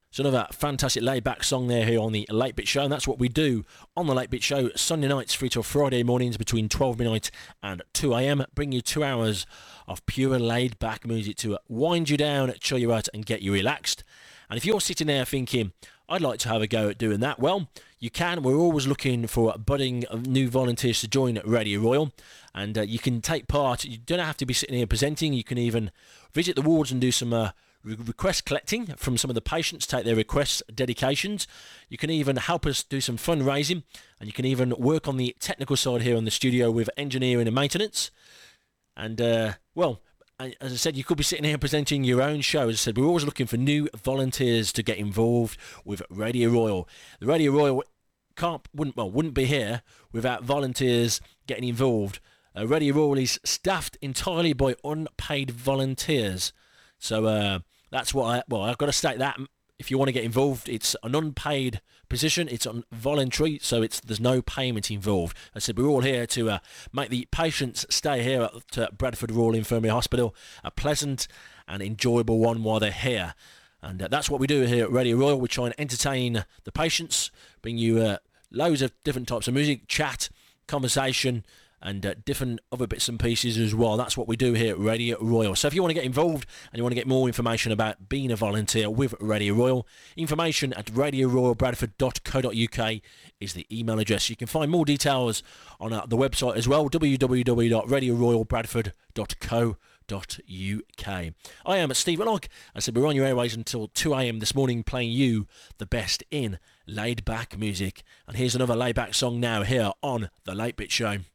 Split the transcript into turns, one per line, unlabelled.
So another fantastic laid-back song there here on the Late Bit Show, and that's what we do on the Late Bit Show, Sunday nights through till Friday mornings between 12 midnight and 2 a.m. Bring you 2 hours of pure laid-back music to wind you down, chill you out, and get you relaxed. And if you're sitting there thinking, I'd like to have a go at doing that, well, you can. We're always looking for budding new volunteers to join Radio Royal, and you can take part. You don't have to be sitting here presenting. You can even visit the wards and do some request collecting from some of the patients, take their requests, dedications. You can even help us do some fundraising, and you can even work on the technical side here in the studio with engineering and maintenance. And, well, as I said, you could be sitting here presenting your own show. As I said, we're always looking for new volunteers to get involved with Radio Royal. The Radio Royal wouldn't be here without volunteers getting involved. Radio Royal is staffed entirely by unpaid volunteers. So that's what I've got to state that. If you want to get involved, it's an unpaid position. It's voluntary, so there's no payment involved. As I said, we're all here to make the patients stay here at Bradford Royal Infirmary Hospital a pleasant and enjoyable one while they're here. And that's what we do here at Radio Royal. We try and entertain the patients, bring you loads of different types of music, chat, conversation, and different other bits and pieces as well. That's what we do here at Radio Royal. So if you want to get involved and you want to get more information about being a volunteer with Radio Royal, information at radioroyalbradford.co.uk is the email address. You can find more details on the website as well, www.radioroyalbradford.co.uk. I am Steve Whitlock. I said we're on your airways until 2 a.m. this morning, playing you the best in laid-back music. And here's another laid-back song now here on The Late Bit Show.